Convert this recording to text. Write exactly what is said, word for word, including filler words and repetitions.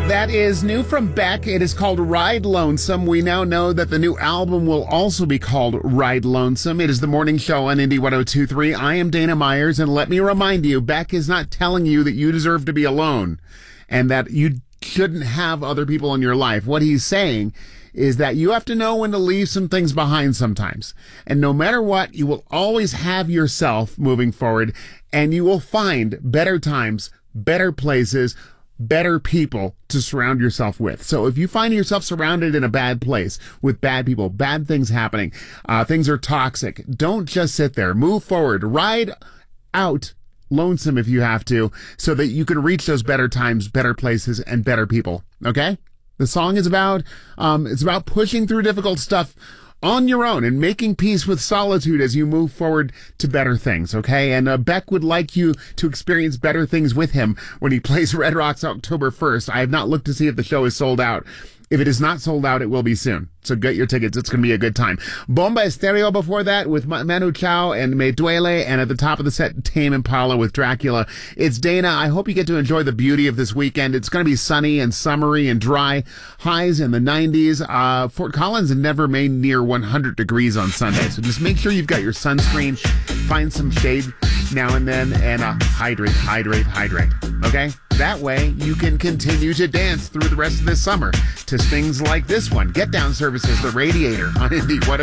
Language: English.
That is new from Beck. It is called Ride Lonesome. We now know that the new album will also be called Ride Lonesome. It is the morning show on Indy one oh two point three. I am Dana Myers, and let me remind you, Beck is not telling you that you deserve to be alone and that you shouldn't have other people in your life. What he's saying is that you have to know when to leave some things behind sometimes. And no matter what, you will always have yourself moving forward, and you will find better times, better places, better people to surround yourself with. So if you find yourself surrounded in a bad place with bad people, bad things happening, uh, things are toxic, don't just sit there. Move forward. Ride out lonesome if you have to, so that you can reach those better times, better places, and better people. Okay? The song is about, um, it's about pushing through difficult stuff on your own and making peace with solitude as you move forward to better things, okay? And uh, Beck would like you to experience better things with him when he plays Red Rocks October first. I have not looked to see if the show is sold out. If it is not sold out, it will be soon. So get your tickets. It's going to be a good time. Bomba Estéreo before that with Manu Chao and Me Duele. And at the top of the set, Tame Impala with Dracula. It's Dana. I hope you get to enjoy the beauty of this weekend. It's going to be sunny and summery and dry. Highs in the nineties. Uh, Fort Collins never made near one hundred degrees on Sunday. So just make sure you've got your sunscreen. Find some shade now and then. And uh, hydrate, hydrate, hydrate. Okay? That way, you can continue to dance through the rest of this summer to things like this one. Get Down Services, The Radiator on Indy one oh two point three.